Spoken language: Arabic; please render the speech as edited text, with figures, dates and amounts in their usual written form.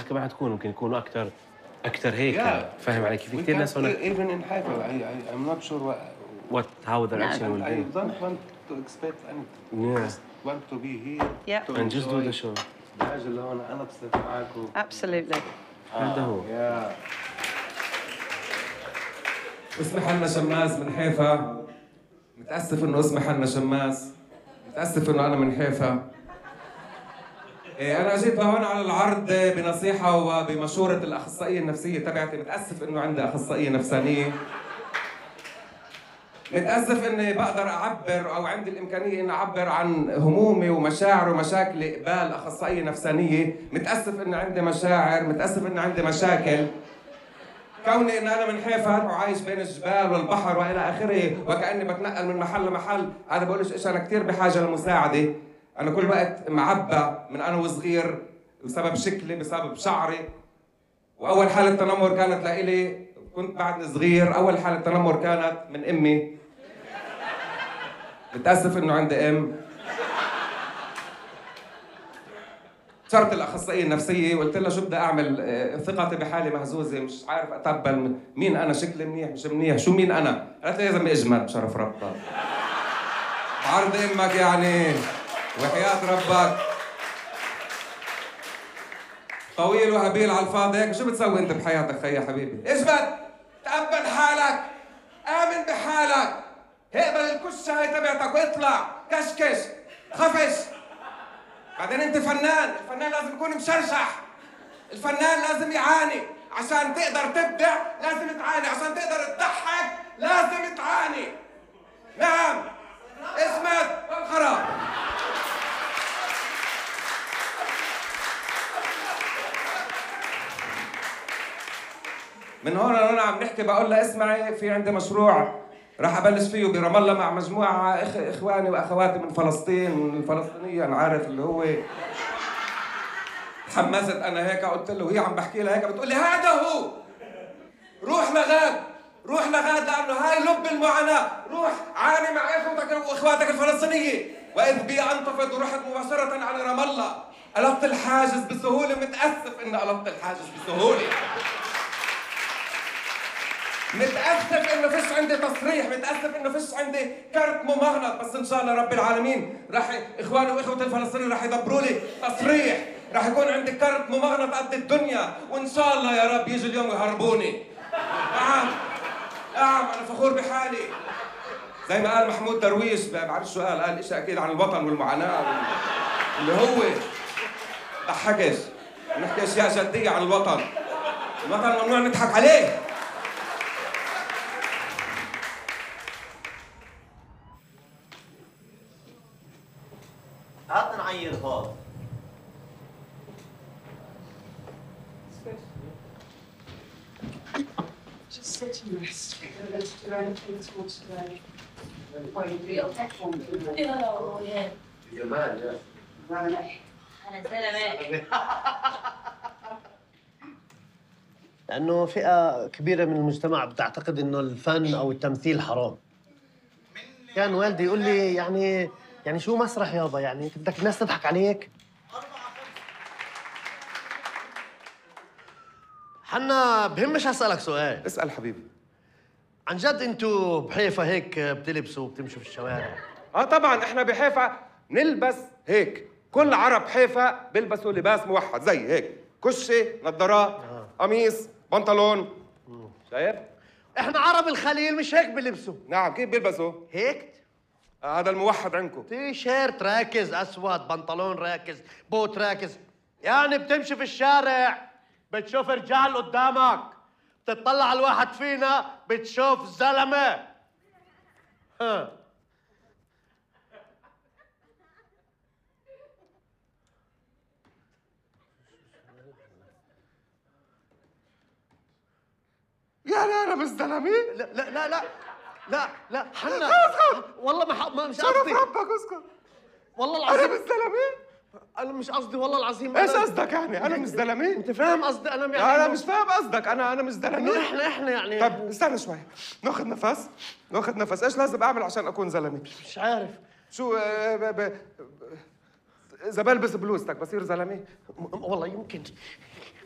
كمان حتكون ممكن يكونوا اكثر هيك. فاهم علي كيف؟ كثير ناس هون even in Haifa I'm not sure how their action will be. I don't want to expect anything. Yeah. Just want to be here. Yeah. And just do the show. الحاجة اللي هون أنا بصير معاكم. Absolutely. هذا هو. اسمي حنا شماس من حيفا. متأسف إنه اسمي حنا شماس. متأسف إنه أنا من حيفا. أنا جيت لهون على العرض بنصيحة وبمشورة الأخصائية النفسية تبعتي. متأسف إنه عندي أخصائية نفسانية. متأسف إني بقدر أعبر أو عندي الإمكانية إني أعبر عن همومي ومشاعري ومشاكلي قبال أخصائية نفسانية. متأسف إني عندي مشاعر، متأسف إني عندي مشاكل. كوني إن أنا من حيفا وعايش بين الجبال والبحر وإلى آخره وكأني بتنقل من محل لمحل، أنا بقولش إيش أنا كثير بحاجة للمساعدة. أنا كل وقت معبى من أنا وصغير بسبب شكلي، بسبب شعري. وأول حالة تنمر كانت لإلي كنت بعدني صغير، أول حالة تنمر كانت من أمي. متأسف إنه عندي أم. صرت الأخصائية النفسية وقلت لها شو بدي أعمل، ثقتي بحالي مهزوزة، مش عارف أتقبل مين أنا، شكلي منيح مش منيح، شو مين أنا؟ قالت لي يا زلمة اجمد بشرف ربك. عرض أمك يعني وحياة ربك. طويل وهبيل على الفاضي هيك، شو بتسوي أنت بحياتك خيي حبيبي؟ اجمد، تقبل حالك، آمن بحالك، اقبل الكشة هاي تبعتك واطلع، كشكش، خفش. بعدين انت فنان، الفنان لازم يكون مشرشح، الفنان لازم يعاني، عشان تقدر تبدع لازم تعاني، عشان تقدر تضحك لازم تعاني. نعم، اسمد والخراب. من هون لهون عم نحكي، بقول لها اسمعي في عندي مشروع راح ابلش فيه برام الله مع مجموعه اخواني واخواتي من فلسطين، من الفلسطينيه، انا عارف اللي هو. تحمست انا هيك قلت له، وهي عم بحكي لها هيك بتقول لي هذا هو، روح لغاد، روح لغاد لانه هاي لب المعاناه، روح عاني مع اخوتك واخواتك الفلسطينيه. واذ بي انتفض ورحت مباشره على رام الله، قلبت الحاجز بسهوله. متاسف اني قلبت الحاجز بسهوله. متأسف إنه فيش عندي تصريح، متأسف إنه فيش عندي كارت ممغنط، بس إن شاء الله رب العالمين راح إخواني وإخوتي الفلسطينيين راح يدبروا لي تصريح، راح يكون عندي كارت ممغنط قد الدنيا، وإن شاء الله يا رب يجي اليوم يهربوني. نعم، نعم، أنا فخور بحالي. زي ما قال محمود درويش، بعرف شو قال إشي أكيد عن الوطن والمعاناة اللي هو ضحكش، نحكي أشياء جدية عن الوطن. الوطن ممنوع نضحك عليه. هات نعير هون. Just sit and rest. Let's do anything towards today. Well, you do your tech one, do you? Oh, yeah. You're mad, yeah. أنا زلمة. لأنه فئة كبيرة من المجتمع بتعتقد إنه الفن أو التمثيل حرام. كان والدي يقول لي يعني شو مسرح يابا؟ يعني انت بدك الناس تضحك عليك؟ حنا بهمش اسالك سؤال. اسال حبيبي. عن جد انتوا بحيفا هيك بتلبسوا وبتمشوا في الشوارع؟ طبعا احنا بحيفا نلبس هيك، كل عرب حيفا بيلبسوا لباس موحد زي هيك، كشه، نظارات، قميص، بنطلون. شايف؟ احنا عرب الخليل مش هيك بلبسوا. نعم، كيف بيلبسوا؟ هيك؟ هذا الموحد عندكم. تي شيرت راكز اسود، بنطلون راكز، بوت راكز. يعني بتمشي في الشارع بتشوف رجال قدامك، بتطلع على الواحد فينا بتشوف زلمه. ها يعني انا مش زلمه؟ لا لا لا لا لا لا حنا والله ما مش شرف قصدي. ربك اسكت. والله العظيم انا مش زلمه؟ انا مش قصدي والله العظيم. ايش قصدك يعني؟ انا مش زلمه؟ انت فاهم قصدي؟ انا يعني انا مش فاهم قصدك. انا مش زلمه. انه احنا يعني. طب استنى شوي، ناخذ نفس. ايش لازم اعمل عشان اكون زلمه؟ مش عارف شو اذا بلبس بلوزتك بصير زلمه؟ والله يمكن